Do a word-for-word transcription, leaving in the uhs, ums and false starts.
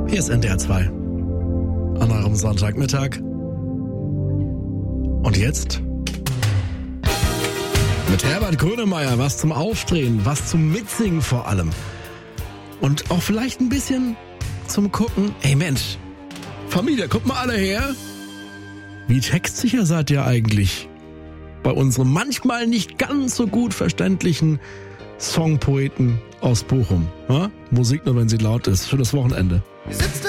Hier ist N D R zwei. An eurem Sonntagmittag. Und jetzt? Mit Herbert Grönemeyer, was zum Aufdrehen, was zum Mitsingen vor allem. Und auch vielleicht ein bisschen zum Gucken. Ey Mensch, Familie, guckt mal alle her. Wie textsicher seid ihr eigentlich? Bei unserem manchmal nicht ganz so gut verständlichen Songpoeten aus Bochum. Ja? Musik nur, wenn sie laut ist. Schönes Wochenende. Sitzt